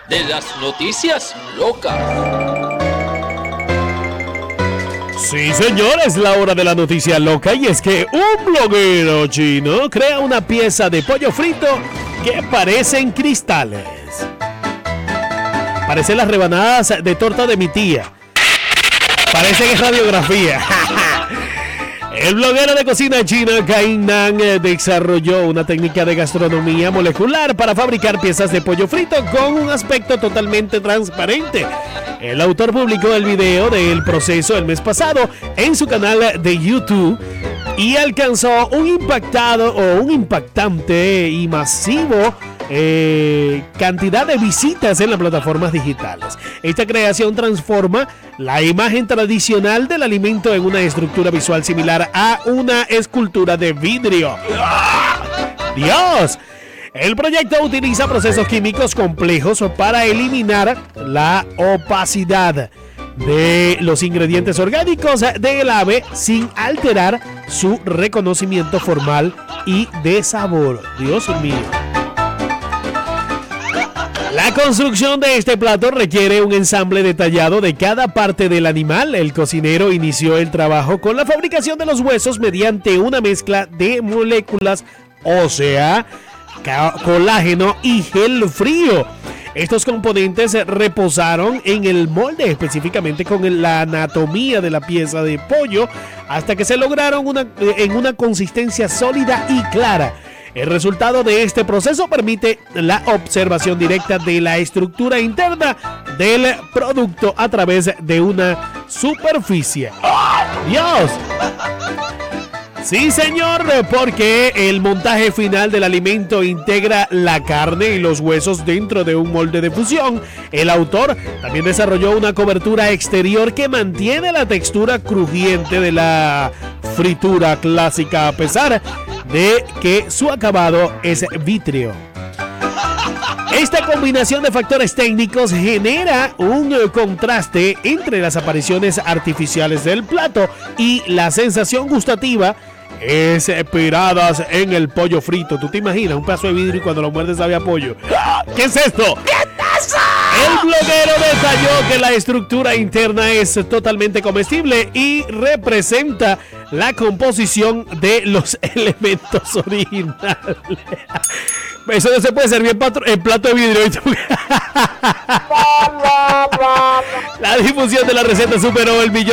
de las noticias locas. Sí, señor, es la hora de la noticia loca y es que un bloguero chino crea una pieza de pollo frito que parecen cristales. Parecen las rebanadas de torta de mi tía. Parece que es radiografía. El bloguero de cocina chino Kai Nan desarrolló una técnica de gastronomía molecular para fabricar piezas de pollo frito con un aspecto totalmente transparente. El autor publicó el video del proceso el mes pasado en su canal de YouTube y alcanzó un impactante y masivo cantidad de visitas en las plataformas digitales. Esta creación transforma la imagen tradicional del alimento en una estructura visual similar a una escultura de vidrio. ¡Dios! El proyecto utiliza procesos químicos complejos para eliminar la opacidad de los ingredientes orgánicos del ave sin alterar su reconocimiento formal y de sabor. Dios mío. La construcción de este plato requiere un ensamble detallado de cada parte del animal. El cocinero inició el trabajo con la fabricación de los huesos mediante una mezcla de moléculas ósea, colágeno y gel frío. Estos componentes reposaron en el molde, específicamente con la anatomía de la pieza de pollo, hasta que se lograron en una consistencia sólida y clara. El resultado de este proceso permite la observación directa de la estructura interna del producto a través de una superficie. ¡Oh, Dios! Sí, señor, porque el montaje final del alimento integra la carne y los huesos dentro de un molde de fusión. El autor también desarrolló una cobertura exterior que mantiene la textura crujiente de la fritura clásica a pesar de que su acabado es vítreo. Esta combinación de factores técnicos genera un contraste entre las apariciones artificiales del plato y la sensación gustativa esperadas en el pollo frito. ¿Tú te imaginas un pedazo de vidrio y cuando lo muerdes sabe a pollo? ¿Qué es esto? ¿Qué pasa? El bloguero detalló que la estructura interna es totalmente comestible y representa la composición de los elementos originales. Eso no se puede servir en plato de vidrio. La difusión de la receta superó el millón